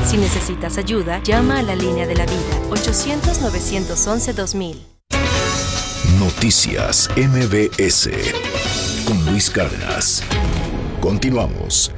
Si necesitas ayuda, llama a la línea de la vida, 800-911-2000. Noticias MBS con Luis Cárdenas. Continuamos.